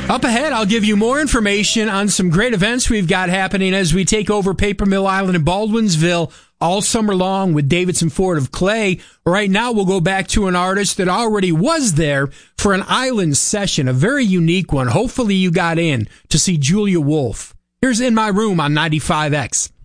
Up ahead, I'll give you more information on some great events we've got happening as we take over Paper Mill Island in Baldwinsville all summer long with Davidson Ford of Clay. Right now, we'll go back to an artist that already was there for an island session, a very unique one. Hopefully you got in to see Julia Wolf. Here's In My Room on 95X.